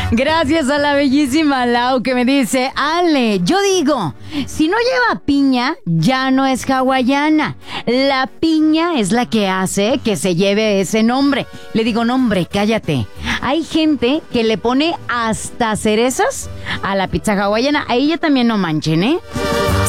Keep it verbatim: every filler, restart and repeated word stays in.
Gracias a la bellísima Lau que me dice, Ale, yo digo, si no lleva piña, ya no es hawaiana. La piña es la que hace que se lleve ese nombre. Le digo, no, hombre, cállate. Hay gente que le pone hasta cerezas a la pizza hawaiana. A ella también no manchen, ¿eh?